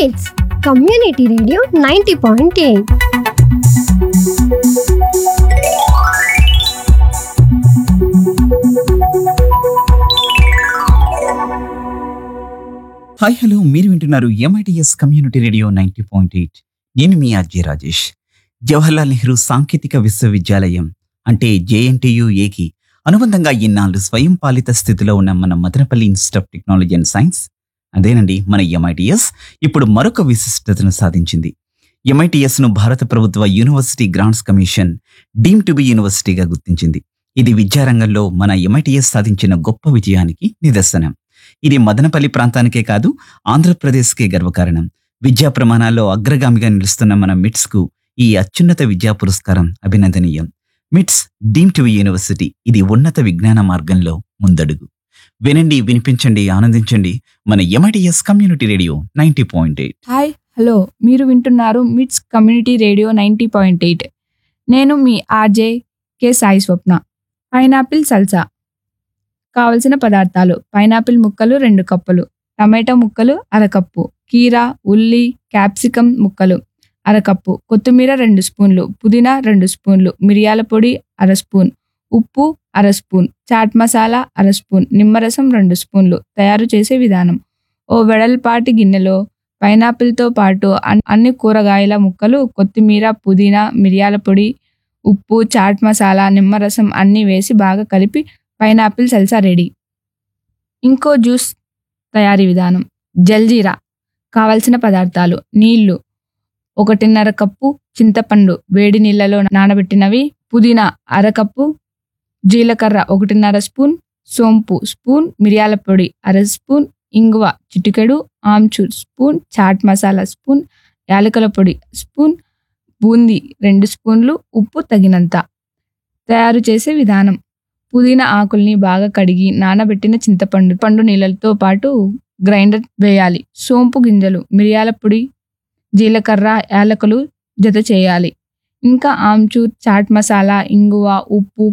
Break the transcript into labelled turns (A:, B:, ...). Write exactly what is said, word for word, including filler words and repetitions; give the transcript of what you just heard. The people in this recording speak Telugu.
A: మిట్స్ community radio ninety point eight.
B: Hi hello, మీరు వింటున్నారు MITS community radio ninety point eight. నేను మీ ఆర్జే రాజేష్. జవహర్లాల్ నెహ్రూ సాంకేతిక విశ్వవిద్యాలయం అంటే జేఎన్టీయూఏకి అనుబంధంగా ఇన్నాళ్ళు స్వయం పాలిత స్థితిలో ఉన్న మన Madanapalle institute of technology and science, అదేనండి మన ఎంఐటిఎస్, ఇప్పుడు మరొక విశిష్టతను సాధించింది. ఎంఐటిఎస్ ను భారత ప్రభుత్వ university grants commission deem to be యూనివర్సిటీగా గుర్తించింది. ఇది విద్యారంగంలో మన ఎంఐటిఎస్ సాధించిన గొప్ప విజయానికి నిదర్శనం. ఇది మదనపల్లి ప్రాంతానికే కాదు, ఆంధ్రప్రదేశ్కే గర్వకారణం. విద్యా ప్రమాణాల్లో అగ్రగామిగా నిలుస్తున్న మన మిట్స్ కు ఈ అత్యున్నత విద్యా పురస్కారం అభినందనీయం. మిట్స్ డీమ్ టు బి యూనివర్సిటీ, ఇది ఉన్నత విజ్ఞాన మార్గంలో ముందడుగు. వినండి, వినిపించండి, ఆనందించండి మన MITS community radio ninety point eight.
C: Hi hello, మీరు వింటున్నారు మిట్స్ community radio ninety point eight. నేను మీ ఆర్జే కే సాయి స్వప్న. Pineapple salsa. కావలసిన పదార్థాలు: పైనాపిల్ ముక్కలు రెండు కప్పులు, టమాటో ముక్కలు అరకప్పు, కీరా, ఉల్లి, క్యాప్సికం ముక్కలు అరకప్పు, కొత్తిమీర రెండు స్పూన్లు, పుదీనా రెండు స్పూన్లు, మిరియాల పొడి అర స్పూన్, ఉప్పు అర స్పూన్, చాట్ మసాలా అర స్పూన్, నిమ్మరసం రెండు స్పూన్లు. తయారు చేసే విధానం: ఓ వెడల్పాటి గిన్నెలో పైనాపిల్తో పాటు అన్- అన్ని కూరగాయల ముక్కలు, కొత్తిమీర, పుదీనా, మిరియాల పొడి, ఉప్పు, చాట్ మసాలా, నిమ్మరసం అన్నీ వేసి బాగా కలిపి పైనాపిల్ సల్సా రెడీ. ఇంకో జ్యూస్ తయారీ విధానం: జల్జీరా. కావలసిన పదార్థాలు: నీళ్లు ఒకటిన్నర కప్పు, చింతపండు వేడి నీళ్ళలో నానబెట్టినవి, పుదీనా అరకప్పు, జీలకర్ర ఒకటిన్నర స్పూన్, సోంపు స్పూన్, మిరియాల పొడి అర స్పూన్, ఇంగువ చిటికెడు, ఆమ్చూర్ స్పూన్, చాట్ మసాలా స్పూన్, యాలకుల పొడి స్పూన్, బూందీ రెండు స్పూన్లు, ఉప్పు తగినంత. తయారు చేసే విధానం: పుదీనా ఆకుల్ని బాగా కడిగి నానబెట్టిన చింతపండు పండు నీళ్ళతో పాటు గ్రైండర్ వేయాలి. సోంపు గింజలు, మిరియాల పొడి, జీలకర్ర, యాలకులు జత చేయాలి. ఇంకా ఆమ్చూర్, చాట్ మసాలా, ఇంగువ, ఉప్పు,